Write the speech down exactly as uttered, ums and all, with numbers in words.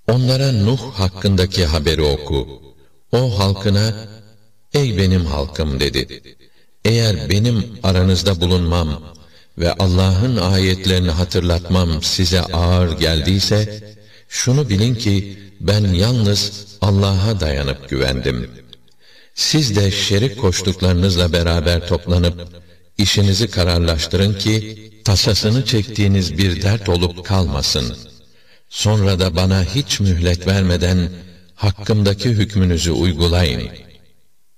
Onlara Nuh hakkındaki haberi oku. O halkına, ey benim halkım dedi. Eğer benim aranızda bulunmam ve Allah'ın ayetlerini hatırlatmam size ağır geldiyse, şunu bilin ki ben yalnız Allah'a dayanıp güvendim. Siz de şerik koştuklarınızla beraber toplanıp işinizi kararlaştırın ki tasasını çektiğiniz bir dert olup kalmasın. Sonra da bana hiç mühlet vermeden hakkımdaki hükmünüzü uygulayın.